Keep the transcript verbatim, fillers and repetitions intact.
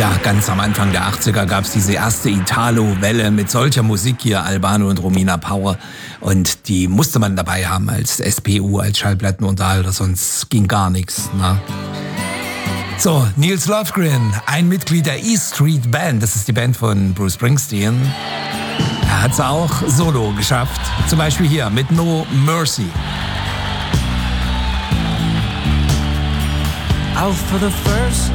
Ja, ganz am Anfang der achtziger gab es diese erste Italo-Welle mit solcher Musik hier, Albano und Romina Power. Und die musste man dabei haben als S P U, als Schallplattenunterhalter, sonst ging gar nichts. Ne? So, Nils Lofgren, ein Mitglied der E Street Band, das ist die Band von Bruce Springsteen. Er hat es auch solo geschafft, zum Beispiel hier mit No Mercy. Out for the first